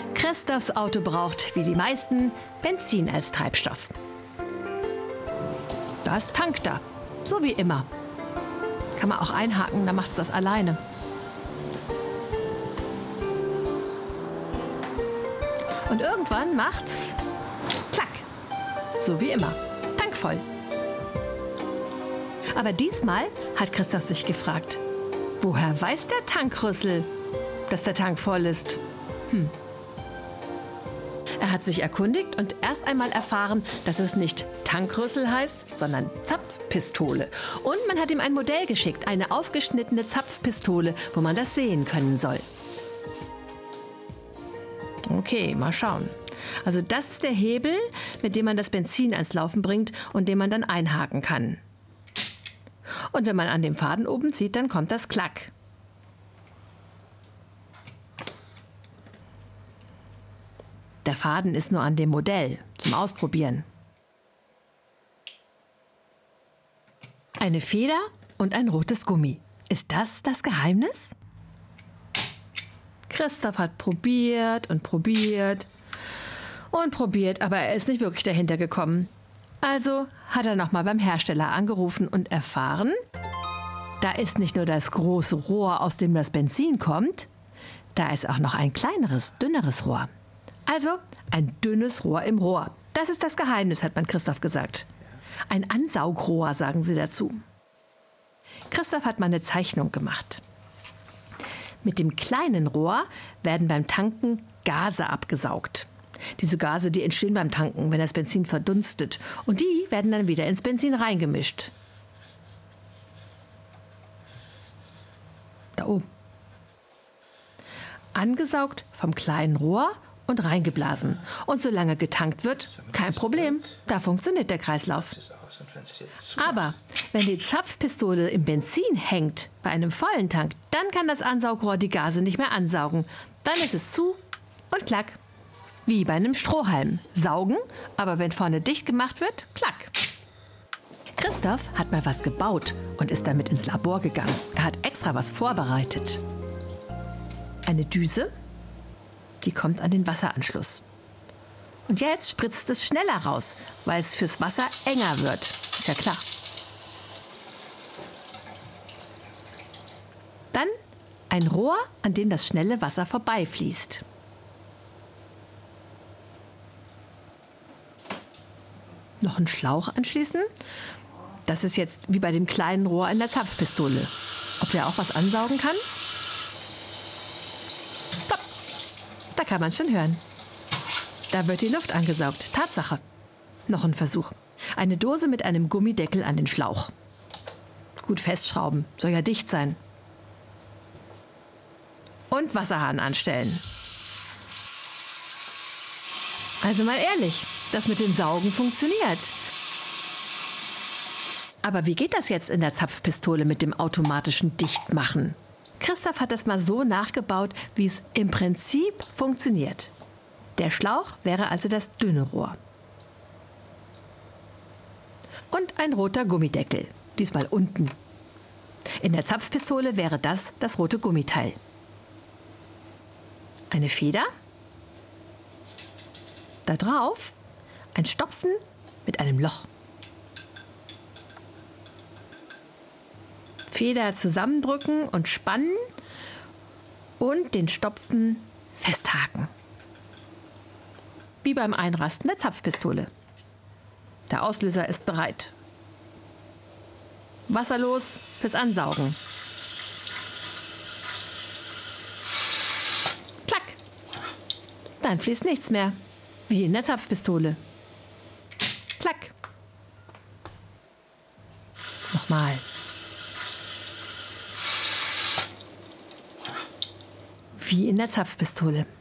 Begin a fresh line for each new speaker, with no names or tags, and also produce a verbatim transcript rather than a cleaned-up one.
Christophs Auto braucht, wie die meisten, Benzin als Treibstoff. Das tankt er, so wie immer. Kann man auch einhaken, dann macht es das alleine. Und irgendwann macht's klack, so wie immer, Tank voll. Aber diesmal hat Christoph sich gefragt, woher weiß der Tankrüssel, dass der Tank voll ist? Hm. Er hat sich erkundigt und erst einmal erfahren, dass es nicht Tankrüssel heißt, sondern Zapfpistole. Und man hat ihm ein Modell geschickt, eine aufgeschnittene Zapfpistole, wo man das sehen können soll. Okay, mal schauen. Also das ist der Hebel, mit dem man das Benzin ans Laufen bringt und den man dann einhaken kann. Und wenn man an dem Faden oben zieht, dann kommt das Klack. Der Faden ist nur an dem Modell zum Ausprobieren. Eine Feder und ein rotes Gummi. Ist das das Geheimnis? Christoph hat probiert und probiert und probiert, aber er ist nicht wirklich dahinter gekommen. Also hat er nochmal beim Hersteller angerufen und erfahren, da ist nicht nur das große Rohr, aus dem das Benzin kommt, da ist auch noch ein kleineres, dünneres Rohr. Also ein dünnes Rohr im Rohr. Das ist das Geheimnis, hat man Christoph gesagt. Ein Ansaugrohr, sagen sie dazu. Christoph hat mal eine Zeichnung gemacht. Mit dem kleinen Rohr werden beim Tanken Gase abgesaugt. Diese Gase, die entstehen beim Tanken, wenn das Benzin verdunstet. Und die werden dann wieder ins Benzin reingemischt. Da oben. Angesaugt vom kleinen Rohr und reingeblasen. Und solange getankt wird, kein Problem. Da funktioniert der Kreislauf. Aber wenn die Zapfpistole im Benzin hängt, bei einem vollen Tank, dann kann das Ansaugrohr die Gase nicht mehr ansaugen. Dann ist es zu und klack. Wie bei einem Strohhalm. Saugen, aber wenn vorne dicht gemacht wird, klack. Christoph hat mal was gebaut und ist damit ins Labor gegangen. Er hat extra was vorbereitet. Eine Düse, die kommt an den Wasseranschluss. Und jetzt spritzt es schneller raus, weil es fürs Wasser enger wird. Ist ja klar. Dann ein Rohr, an dem das schnelle Wasser vorbeifließt. Noch einen Schlauch anschließen. Das ist jetzt wie bei dem kleinen Rohr in der Zapfpistole. Ob der auch was ansaugen kann? Plopp. Da kann man schon hören. Da wird die Luft angesaugt. Tatsache. Noch ein Versuch. Eine Dose mit einem Gummideckel an den Schlauch. Gut festschrauben. Soll ja dicht sein. Und Wasserhahn anstellen. Also mal ehrlich, das mit dem Saugen funktioniert. Aber wie geht das jetzt in der Zapfpistole mit dem automatischen Dichtmachen? Christoph hat das mal so nachgebaut, wie es im Prinzip funktioniert. Der Schlauch wäre also das dünne Rohr. Und ein roter Gummideckel, diesmal unten. In der Zapfpistole wäre das das rote Gummiteil. Eine Feder. Da drauf ein Stopfen mit einem Loch. Feder zusammendrücken und spannen und den Stopfen festhaken. Wie beim Einrasten der Zapfpistole. Der Auslöser ist bereit. Wasser los fürs Ansaugen. Klack! Dann fließt nichts mehr. Wie in der Zapfpistole. Klack! Nochmal. Wie in der Zapfpistole.